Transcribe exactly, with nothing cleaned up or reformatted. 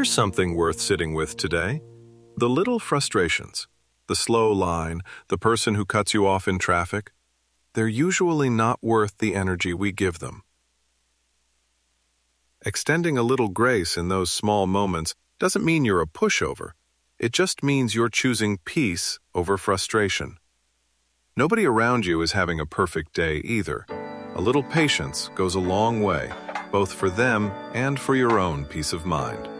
Here's something worth sitting with today. The little frustrations, the slow line, the person who cuts you off in traffic, they're usually not worth the energy we give them. Extending a little grace in those small moments doesn't mean you're a pushover. It just means you're choosing peace over frustration. Nobody around you is having a perfect day either. A little patience goes a long way, both for them and for your own peace of mind.